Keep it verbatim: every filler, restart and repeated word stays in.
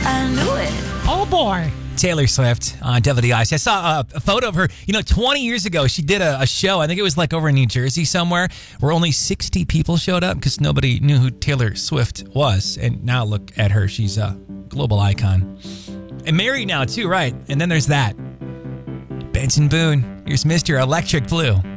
I knew it. Oh, boy. Taylor Swift on W D I C. I saw a, a photo of her, you know, twenty years ago. She did a, a show. I think it was like over in New Jersey somewhere where only sixty people showed up because nobody knew who Taylor Swift was. And now look at her. She's a global icon. And married now, too, right? And then there's that. Benson Boone. Here's Mister Electric Blue.